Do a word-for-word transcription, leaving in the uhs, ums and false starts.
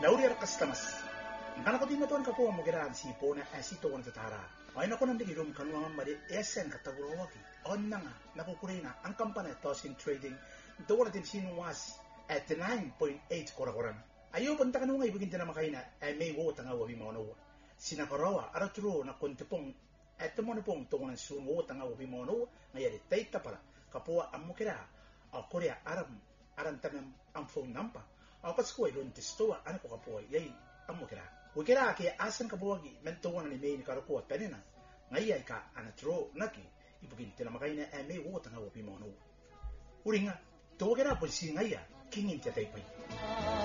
Nauriar customers. Ngana ko din naton kapo mo geraan si pona asito wan tatara. Ay nako nang digirum kanuang mari esen katagurowaki. On na nga nakukurina ang kampanya Tosin Trading doon natin sinuwas at nine point eight korakoran. Ayo punta ka nung ibigin din na makaina ay may wo tanga wabi maunawa. Sinakarawa araturo na kontipong at tumonipong tungan sumo tanga wabi maunawa ngayari tayta pala kapua ang mukira o korea aram aram tanam ang phone number. Ang pasko ay doon testoa ano ko kapua yay ang mukira. Wikira kaya asan kabuwagi mentuan ni may ni karukuat penina. Ngayay ka anatro naki ibigin din na makaina ay may wo tanga wabi maunawa. Uri nga, tuwa kira po si ngaya kingin tiyatay pa